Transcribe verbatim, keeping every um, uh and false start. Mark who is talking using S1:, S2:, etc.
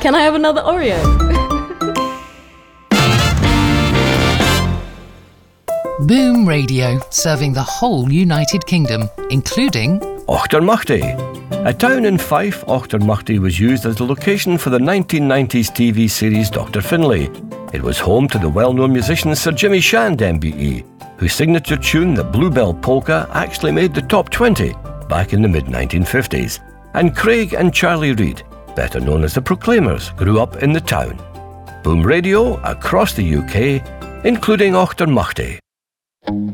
S1: Can I have another Oreo?
S2: Boom Radio, serving the whole United Kingdom, including
S3: Auchtermuchty. A town in Fife, Auchtermuchty was used as the location for the nineteen nineties T V series Doctor Finlay. It was home to the well-known musician Sir Jimmy Shand M B E, whose signature tune, the Bluebell Polka, actually made the top twenty back in the mid nineteen fifties. And Craig and Charlie Reid, better known as the Proclaimers, grew up in the town. Boom Radio across the U K, including Auchtermuchty.